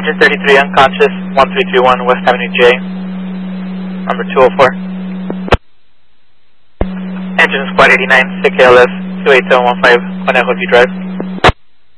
Engine 33 unconscious, 1331 West Avenue J, number 204. Engine Squad 89, 6 ALS, 28715, Conejo View Drive.